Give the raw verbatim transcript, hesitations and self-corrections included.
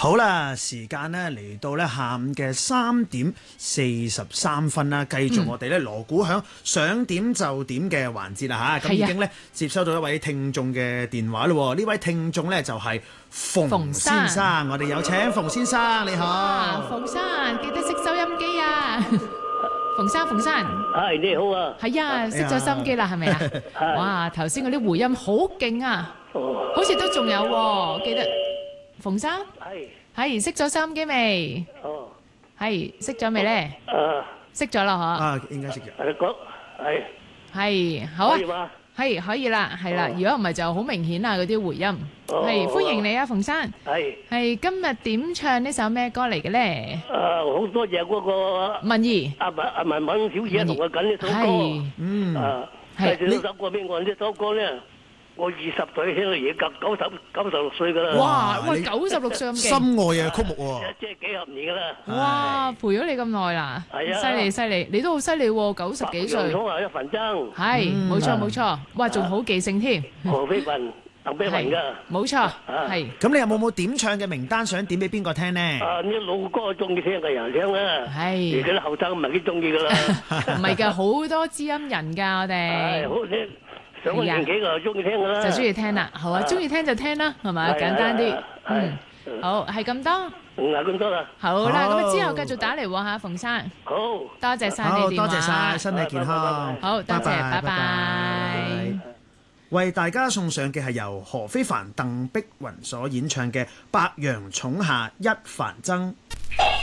好啦，時間呢嚟到呢下午嘅三點四十三分啦，繼續我哋呢鑼鼓響想點就點嘅環節啦嚇，咁、嗯、已經呢接收到一位聽眾嘅電話咯，呢位聽眾呢就係馮先生，我哋有請馮先生，你好。 馮生記得熄收音機啊！馮生，馮生， 係你好啊！ 係啊，熄咗收音機啦，係咪啊？哇，頭先嗰啲回音好勁啊，好似都仲有喎，記得。馮生，係係熄咗收音機未？哦，係熄咗未咧？啊，熄咗啦，嗬。 啊，應該熄咗。 係講係係好啊，係可以啦，係啦。如果唔係就好明顯啊，嗰啲回音。係歡迎你啊，馮生。係係今日點唱呢首咩歌嚟嘅咧？ 誒，好多謝嗰個文儀阿文阿文文小姐同我緊呢首歌。嗯，啊，係呢首歌俾我呢首歌咧。我二十歲聽到而家九十九十六歲噶啦。 哇！喂，九十六歲咁勁， 心愛嘅曲目喎。 即係幾十年噶啦。 哇！陪咗你咁耐啦。係啊。犀利犀利，你都好犀利喎，九十幾歲。 洋蔥啊，一份蒸。 係，冇錯冇錯。哇，仲好記性添。 何非凡、鄧碧雲噶。 冇錯。係。 咁你有冇冇點唱嘅名單想點俾邊個聽呢？ 啊，啲老歌中意聽嘅人聽啦。係。而家啲後生唔係幾中意噶啦。 唔係㗎，好多知音人㗎，我哋。 係，好聽。上咗年紀就中意聽噶啦， 就中意聽啦，好啊，中意聽就聽啦，係咪？簡單啲，嗯，好，係咁多， 唔係咁多啦。 好啦，咁之後繼續打嚟喎嚇，馮生， 好， 多謝晒你電話， 多謝晒，身體健康， 好，多謝，拜拜。 為大家送上嘅係由何非凡、鄧碧雲所演唱嘅《白楊塚下一帆爭》。